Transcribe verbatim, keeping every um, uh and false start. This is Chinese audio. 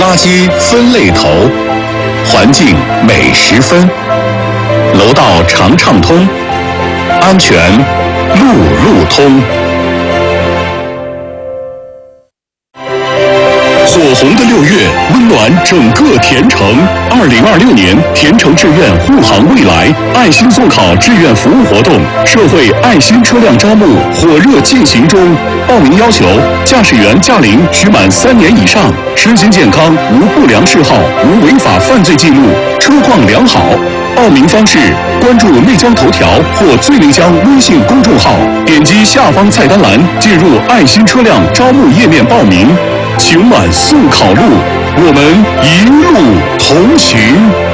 垃圾分类头，环境美十分。楼道常畅通，安全路路通。火红的六月，温暖整个田城。二零二六年田城志愿护航未来爱心送考志愿服务活动，社会爱心车辆招募火热进行中。报名要求：驾驶员驾龄需满三年以上，身心健康，无不良嗜好，无违法犯罪记录，车况良好。报名方式：关注内江头条或最内江微信公众号，点击下方菜单栏进入爱心车辆招募页面报名。晴晚送考路，我们一路同行。